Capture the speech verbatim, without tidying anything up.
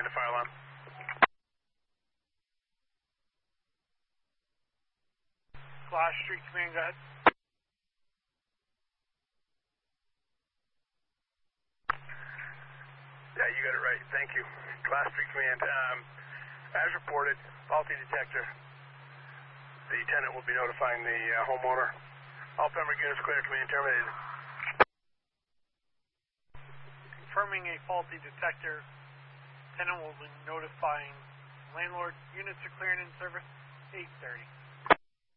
the fire alarm. Glass Street Command, go ahead. Yeah, you got it right. Thank you. Glass Street Command. Um, as reported, faulty detector. The tenant will be notifying the uh, homeowner. All Pembroke units clear. Command terminated. Confirming a faulty detector. Tenant will be notifying landlord. Units are clearing in service. eight thirty.